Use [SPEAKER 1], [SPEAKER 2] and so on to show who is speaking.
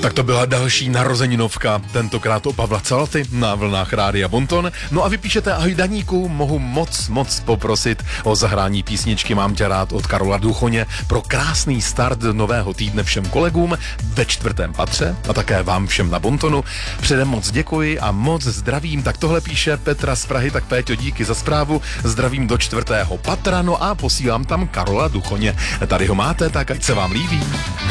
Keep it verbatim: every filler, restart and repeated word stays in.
[SPEAKER 1] Tak to byla další narozeninovka, tentokrát o Pavla Calty na vlnách Rádia Bonton. No a vy píšete: ahoj Daníku, mohu moc, moc poprosit o zahrání písničky Mám tě rád od Karola Duchoně pro krásný start nového týdne všem kolegům ve čtvrtém patře a také vám všem na Bontonu. Předem moc děkuji a moc zdravím. Tak tohle píše Petra z Prahy, tak Péťo, díky za zprávu. Zdravím do čtvrtého patra, no a posílám tam Karola Duchoně. Tady ho máte, tak ať se vám líbí.